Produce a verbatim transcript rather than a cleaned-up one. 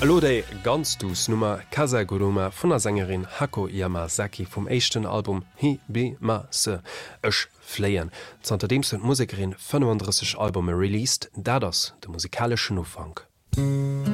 Hallo déi ganz dus Nummer Kasaguruma vun der Sängerin Hako Yamazaki vum échten Album Hibimase Ech fléien. Zanter deem sind Musikerin fünfunddreißig Albume released, da das de musikalischen Ufang.